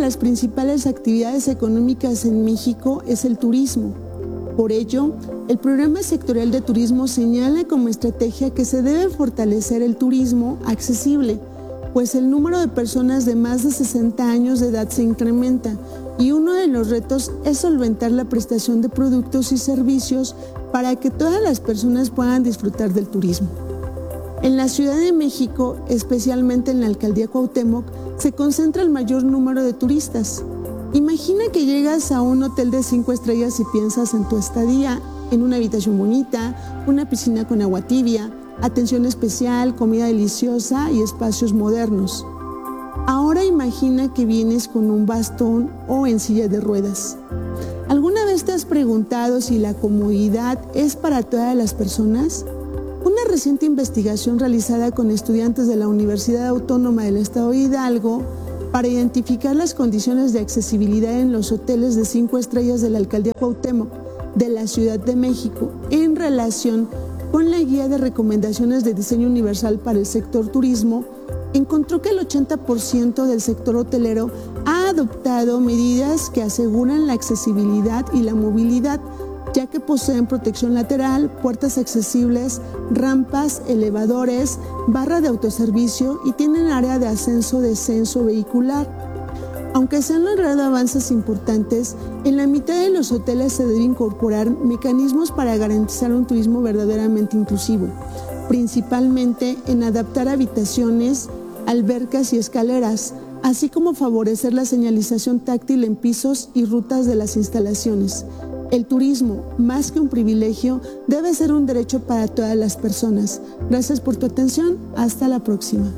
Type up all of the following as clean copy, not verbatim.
las principales actividades económicas en México es el turismo. Por ello, el Programa Sectorial de Turismo señala como estrategia que se debe fortalecer el turismo accesible, pues el número de personas de más de 60 años de edad se incrementa y uno de los retos es solventar la prestación de productos y servicios para que todas las personas puedan disfrutar del turismo. En la Ciudad de México, especialmente en la Alcaldía Cuauhtémoc, se concentra el mayor número de turistas. Imagina que llegas a un hotel de 5 estrellas y piensas en tu estadía, en una habitación bonita, una piscina con agua tibia, atención especial, comida deliciosa y espacios modernos. Ahora imagina que vienes con un bastón o en silla de ruedas. ¿Alguna vez te has preguntado si la comodidad es para todas las personas? Una reciente investigación realizada con estudiantes de la Universidad Autónoma del Estado de Hidalgo para identificar las condiciones de accesibilidad en los hoteles de 5 estrellas de la Alcaldía Cuauhtémoc de la Ciudad de México en relación con la Guía de Recomendaciones de Diseño Universal para el Sector Turismo, encontró que el 80% del sector hotelero ha adoptado medidas que aseguran la accesibilidad y la movilidad, ya que poseen protección lateral, puertas accesibles, rampas, elevadores, barra de autoservicio y tienen área de ascenso-descenso vehicular. Aunque se han logrado avances importantes, en la mitad de los hoteles se deben incorporar mecanismos para garantizar un turismo verdaderamente inclusivo, principalmente en adaptar habitaciones, albercas y escaleras, así como favorecer la señalización táctil en pisos y rutas de las instalaciones. El turismo, más que un privilegio, debe ser un derecho para todas las personas. Gracias por tu atención. Hasta la próxima.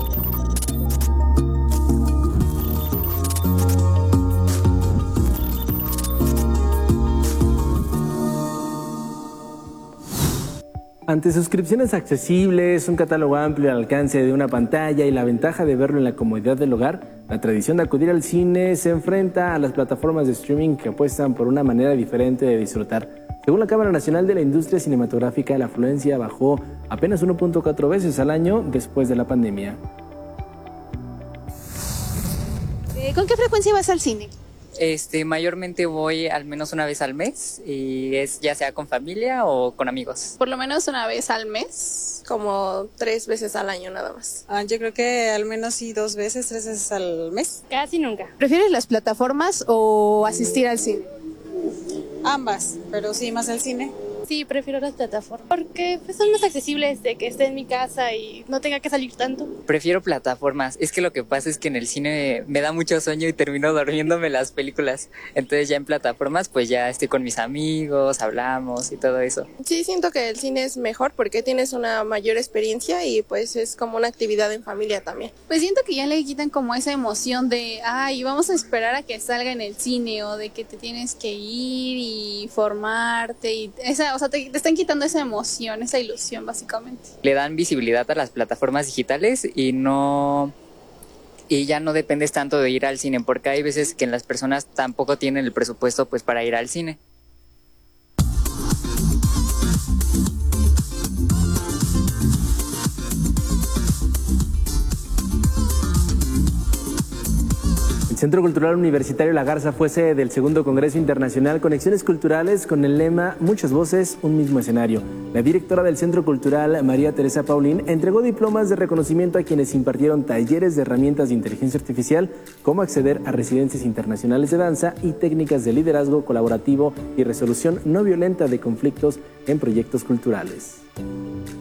Ante suscripciones accesibles, un catálogo amplio al alcance de una pantalla y la ventaja de verlo en la comodidad del hogar, la tradición de acudir al cine se enfrenta a las plataformas de streaming que apuestan por una manera diferente de disfrutar. Según la Cámara Nacional de la Industria Cinematográfica, la afluencia bajó apenas 1.4 veces al año después de la pandemia. ¿Con qué frecuencia vas al cine? Mayormente voy al menos una vez al mes y es ya sea con familia o con amigos. Por lo menos una vez al mes, como 3 veces al año nada más. Yo creo que al menos sí 2 veces, 3 veces al mes. Casi nunca. ¿Prefieres las plataformas o asistir al cine? Ambas, pero sí más al cine. Sí, prefiero las plataformas porque pues, son más accesibles de que esté en mi casa y no tenga que salir tanto. Prefiero plataformas. Es que lo que pasa es que en el cine me da mucho sueño y termino durmiéndome las películas. Entonces ya en plataformas pues ya estoy con mis amigos, hablamos y todo eso. Sí, siento que el cine es mejor porque tienes una mayor experiencia y pues es como una actividad en familia también. Pues siento que ya le quitan como esa emoción de, ay, vamos a esperar a que salga en el cine o de que te tienes que ir y formarte y esa, o sea, te están quitando esa emoción, esa ilusión básicamente. Le dan visibilidad a las plataformas digitales y ya no dependes tanto de ir al cine, porque hay veces que las personas tampoco tienen el presupuesto pues para ir al cine. El Centro Cultural Universitario La Garza fue sede del segundo Congreso Internacional Conexiones Culturales con el lema Muchas voces, un mismo escenario. La directora del Centro Cultural, María Teresa Paulín, entregó diplomas de reconocimiento a quienes impartieron talleres de herramientas de inteligencia artificial, cómo acceder a residencias internacionales de danza y técnicas de liderazgo colaborativo y resolución no violenta de conflictos en proyectos culturales.